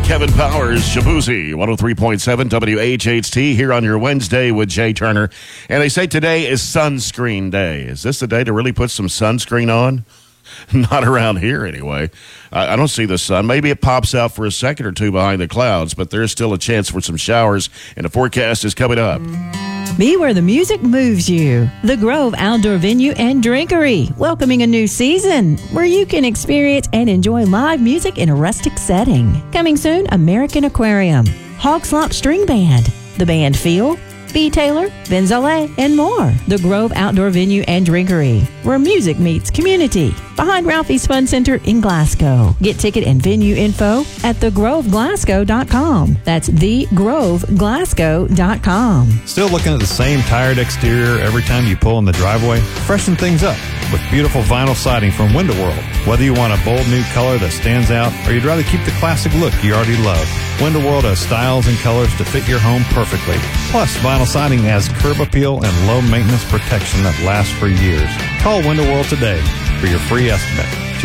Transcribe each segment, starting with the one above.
Kevin Powers, Shabuzi, 103.7 WHHT here on your Wednesday with Jay Turner. And they say today is sunscreen day. Is this the day to really put some sunscreen on? Not around here anyway. I don't see the sun. Maybe it pops out for a second or two behind the clouds, but there's still a chance for some showers, and the forecast is coming up. Be where the music moves you. The Grove Outdoor Venue and Drinkery, welcoming a new season where you can experience and enjoy live music in a rustic setting. Coming soon, American Aquarium, Hog Slop String Band, the band Feel, B. Taylor, Benzole, and more. The Grove Outdoor Venue and Drinkery, where music meets community. Behind Ralphie's Fun Center in Glasgow. Get ticket and venue info at thegroveglasgow.com. That's thegroveglasgow.com. Still looking at the same tired exterior every time you pull in the driveway? Freshen things up with beautiful vinyl siding from Window World. Whether you want a bold new color that stands out or you'd rather keep the classic look you already love, Window World has styles and colors to fit your home perfectly. Plus, vinyl siding has curb appeal and low maintenance protection that lasts for years. Call Window World today for your free estimate.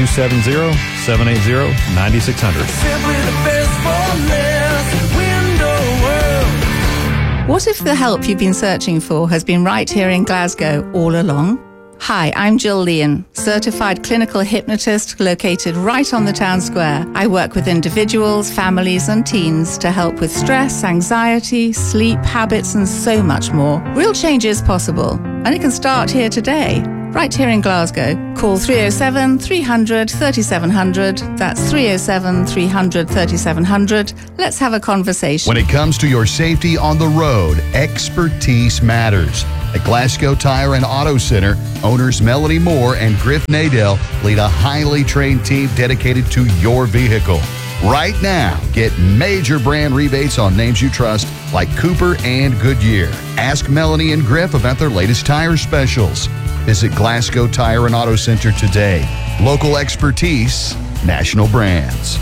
270-780-9600. Simply the best for less. Window World. What if the help you've been searching for has been right here in Glasgow all along? Hi, I'm Jill Leon, certified clinical hypnotist located right on the town square. I work with individuals, families and teens to help with stress, anxiety, sleep, habits and so much more. Real change is possible and it can start here today. Right here in Glasgow. Call 307 300 3700. That's 307 300 3700. Let's have a conversation. When it comes to your safety on the road, expertise matters. At Glasgow Tire and Auto Center, owners Melanie Moore and Griff Nadell lead a highly trained team dedicated to your vehicle. Right now, get major brand rebates on names you trust like Cooper and Goodyear. Ask Melanie and Griff about their latest tire specials. Visit Glasgow Tire and Auto Center today. Local expertise, national brands.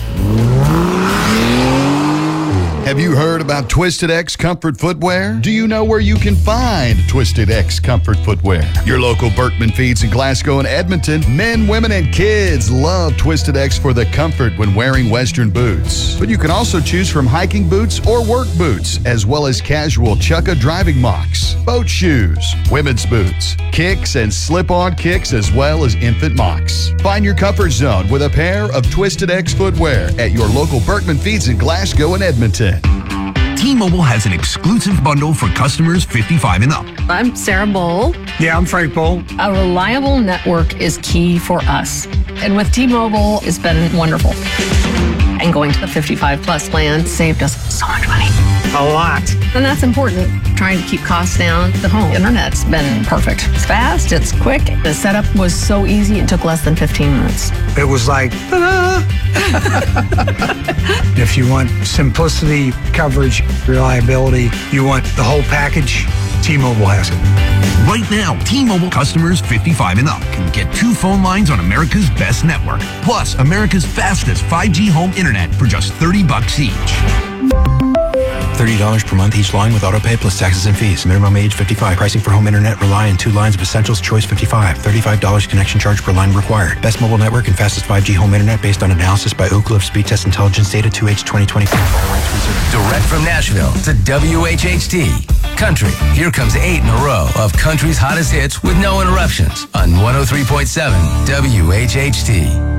Have you heard about Twisted X Comfort Footwear? Do you know where you can find Twisted X Comfort Footwear? Your local Berkman Feeds in Glasgow and Edmonton. Men, women, and kids love Twisted X for the comfort when wearing Western boots. But you can also choose from hiking boots or work boots, as well as casual Chukka driving mocks, boat shoes, women's boots, kicks, and slip-on kicks, as well as infant mocks. Find your comfort zone with a pair of Twisted X footwear at your local Berkman Feeds in Glasgow and Edmonton. T-Mobile has an exclusive bundle for customers 55 and up. I'm Sarah Bowl. Yeah, I'm Frank Bowl. A reliable network is key for us. And with T-Mobile, it's been wonderful. And going to the 55 plus plan saved us so much money. A lot. And that's important. Trying to keep costs down. The home internet's been perfect. It's fast, it's quick. The setup was so easy, it took less than 15 minutes. It was like, ta-da! If you want simplicity, coverage, reliability, you want the whole package, T-Mobile has it. Right now, T-Mobile customers 55 and up can get 2 phone lines on America's best network, plus America's fastest 5G home internet for just $30 each. $30 per month each line with autopay plus taxes and fees. Minimum age 55. Pricing for home internet rely on 2 lines of Essentials Choice 55. $35 connection charge per line required. Best mobile network and fastest 5G home internet based on analysis by Ookla of Speed Test Intelligence data 2H 2024. Direct from Nashville to WHHT. Country. Here comes 8 in a row of country's hottest hits with no interruptions on 103.7 WHHT.